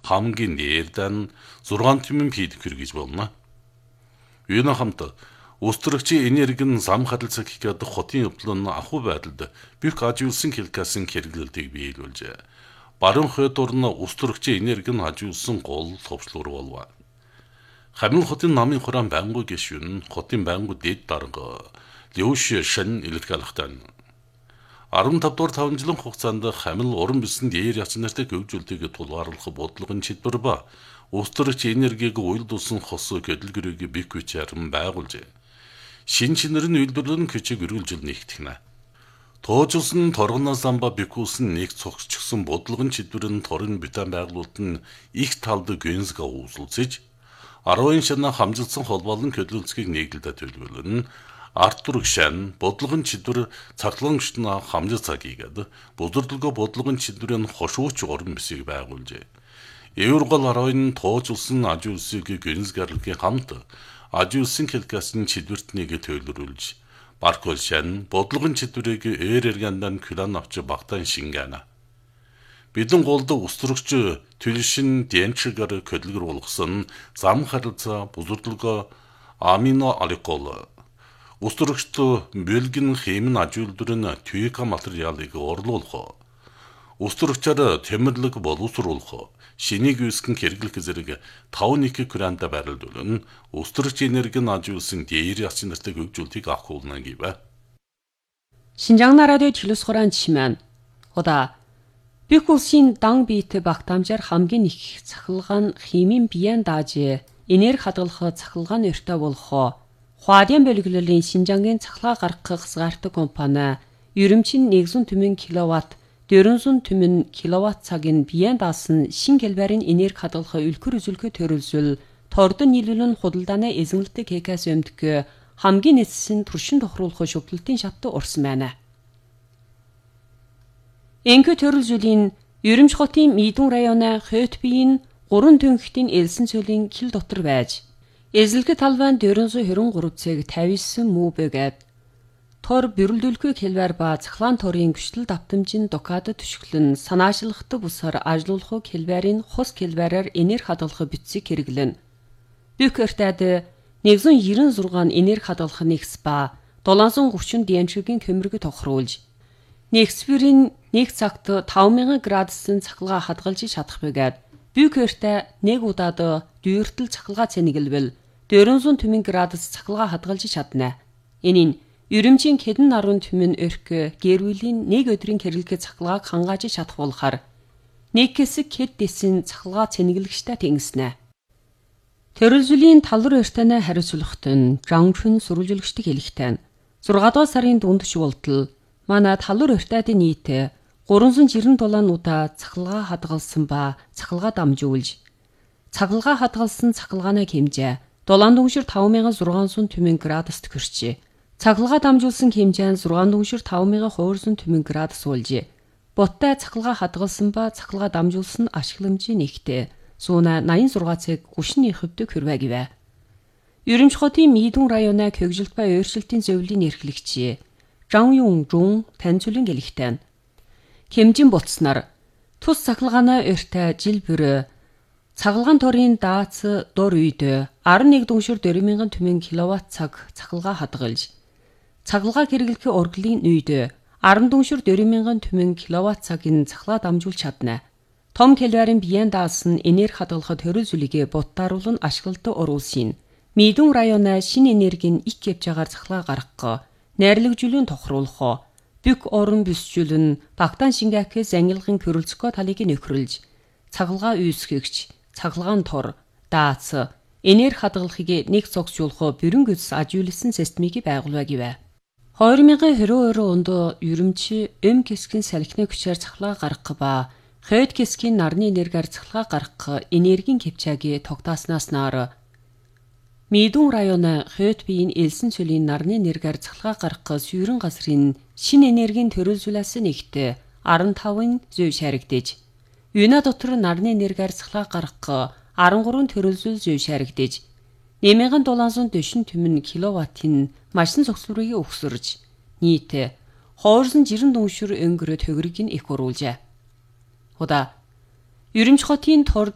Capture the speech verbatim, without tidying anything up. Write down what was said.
хамгийн нээлттэй нь зургаан түмэн пид хүргэж болно. Юуны хамт устөрөгчийн энерги нь зам харилцаг хийгээд хотын явдлын ахуй байдалд бүх хажуулсан хэлкасын хэрэглэлтийг биелүүлжээ. Баруун хойдор нь устөрөгчийн энерги нь хажуулсан гол товчлуур болов. Хамил хотын намын хураан байнгу гишүүн хотын байнгу дэд дарга Лёш Шэн илэрхийлэхтэн арван тав дугаар таван жилийн хугацаанд хамил уран бисэн дээр яц нартай хөгжүүлэлтийг тулгаарлах бодлогын чиглэл ба устөрөгч энергийг уйлдуулсан хос хөдөлгөөгийг бих хүч харин байгуулжээ. Шин шинээр нь үйлдвэрлэн хүчийг өргөлжил нэгтгэнэ. Тоожулсан торгоно замба бикүүлсэн нэг цогцчихсан бодлогын чиглэл нь торын битан байгуулалт нь их талд гэнсга үүсэлцэж арван шана хамжилсан холбоолон хөдөлгөлцгийг нийгэлдэ төлөвлөн Артур Шэн бодлогын чиглэл цаглан гүшнэ хамжил цагийгээд бүдэрдэлгөө бодлогын чиглэлийн хошууч орон бисийг байгуулжээ. Еврогол арван тоожулсан аж үйлсийг гэнсгарлагийн хамт аж үйлсэн хэлкасын чиглэлтнийг төлөвлөж Баркол Шэн бодлогын чиглэлийг ээр эргэндан клан авч багтаан шингана. Бидэн голд устөрөгч төлшин дэнчгээр хөдөлгөр болгосон зам харилцаа бүзүрдэлгөө амино аликол устөрөгчд бэлгэн хэмн аж үйлдвэрийн түйка материалыг орлуулах, устөрөгчөөр тэмэрлэг боловсруулах, шинийг үүсгэн хэрэглэх зэрэг таван нэг гранта барилдуулан устөрөгч энерги нь аж үйлсэн дээр яц нартай хөгжүүлэлтийг ахуулна гэв. Шинжаang радио чөлөөс хураан чимэн ода бүх улсын дан биет багтаамжаар хамгийн их цахилгаан химийн биеэн дааж энерги хадгалах цахилгаан өртөө болох Хуадын бөлгөлөлийн Шинжаангийн цахилгаан гаргах хязгаартаг компани ерөмчин нэгдүгээр түмэн киловатт дөрвөн түмэн киловатт цагийн биеэн даасан шин хэлбэрийн энерги хадгалах үлгэр үзүүлэлтөд төрөлжүүл тордон нийлүүлэн худалдааны эзэмлэлтийг хийхээс өмнө хамгийн эцсийн туршин тохируулах шүтлэлтийн шатд урсан байна. Энхүү төрөлжүүлийн Ерөмч хотын Мидүн районы Хөтбийн гурван төнхтийн элсэн цөлийн кил дотор байж эзлэхэд талбайн дөрвөн хорин гурав цаг тавьсан муу бэгэд тор бэрэлдүүлэхгүй хэлбэр ба цахлаан торын гүштэл давтамжийн докад төшөглөн санаачлахад бусаар ажлуулах хэлбэрийн хус хэлбэрээр энерги хадгалах бүтцийг хэрэглэн. Бүх өртөд нэгдүгээр девяносто шесть энерги хадгалах нэгс ба долоонсот гучин дэнчгийн көмөрг тохируулж нэгсвэрийн нэг цагт таван мянган градусын цахилгаан хадгалж чадах бэгэд бүх өртөө нэг удаад дүйртэл цахилгаан цэнгэлбэл дөрвөн түмэн градус цахилгаан хадгалж чадна. Энэ нь ерөмчийн хэдэн нарван түмэн өрх гэрвилийн нэг өдрийн хэрэглэгээ цахилгааг хангааж чадах болохоор нэг хэсэг хэд дэсэн цахилгаан цэнгэлэгчтэй тэнгиснэ. Төрөлжлийн талвар өртөнө хариуцлагт нь Жангшин сурвалжлагчдыг хэлэхтэн зургаан дугаар сарын дунд шуултал манай талвар өртөдийн нийт гуравсан жирэн долоонуудаа цахилгаан хадгалсан ба цахилгаан дамжуулж цахилгаан хадгалсан цахилгааны хэмжээ долоон дүншир таван мянган зургаан түмэн градуст хүрчээ. Цахилгаан дамжуулсан хэмжээ нь зургаан дүншир таван мянган хуурсан түмэн градус уулжээ. Боттой цахилгаан хадгалсан ба цахилгаан дамжуулсан ашигламжийн нэгтээ сууна восемьдесят шесть цаг гүшний хөвдөг хүрвэ гэвэ. Ерөмч хотын Мидүн районы хөгжилт ба өөрчлөлтийн зөвлөлийн эрхлэгч Жан Юн Жун танилцуулан гэлэхтэн хэмжин буцснаар тус цахилгааны өртөө жил бүр цахилгаан торын даац дор үед арван нэг дүншир дөрвөн мянган түмэн киловатт цаг цахилгаан хадгалж цахилгаан хэрэглэх урлагийн үед арван дүншир дөрвөн мянган түмэн киловатт цагийн цахилгаан дамжуулж чадна. Том хэлбэрийн биеэн даасан энерги хадгалахад төрөлжүүлэгээ буттааруулан ашиглалтад оруулсан. Мидүн районы шинэ энергийн их хэмжээгээр цахилгаан гаргах, найрлагжуулан тохируулах, бүх орон бүсжүүлэн багтаан шингээхээс ангилгын хөрөлцгөө талыг нөхрөлж, цахилгаан үүсгэгч, цахилгаан тор, даац, энерги хадгалахыг нэг цогцжуулах бүрэн гүйс ажиулсан системийг байгуулва гэвэ. две тысячи двадцать two онд ерөмчи эм кэсгийн салхины хүчээр цахилгаан гаргах ба хойд кэсгийн нарны энергиар цахилгаан гаргах энергийн хэмжээг тогтооснаас нар Мидүн районы Хөтбийн элсэн цөлийн нарны энергиар цахилгаан гаргах сүүрэн газрын шинэ энергийн төрөлжүүлээс нэгт арван таван зөв шаригдэж, Юна дотор нарны энергиар цахилгаан гаргах арван гурван төрөлжүүл зөв шаригдэж, нэмэн долоонсот дэшин түмэн киловаттын машин цогцлурыг өгсөрж, нийт хоорсон жирэн дүншир өнгөрөд хөгрийг нь их оруулжээ. Худа Ерөмч хотын торд